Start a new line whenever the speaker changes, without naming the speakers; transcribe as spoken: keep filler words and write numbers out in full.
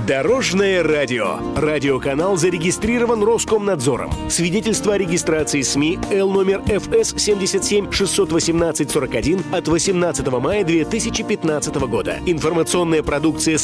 Дорожное радио. Радиоканал зарегистрирован Роскомнадзором. Свидетельство о регистрации СМИ Л номер эф эс семьдесят семь шестьсот восемнадцать сорок один от восемнадцатого мая две тысячи пятнадцатого года. Информационная продукция